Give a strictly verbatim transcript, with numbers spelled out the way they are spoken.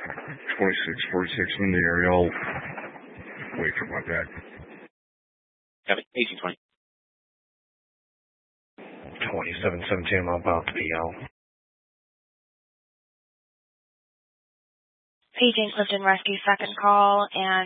twenty-six forty-six in the area. I'll wait for my back. Copy. eighteen twenty. twenty-seven seventeen, I'm about to be out. Paging Clifton Rescue, second call, and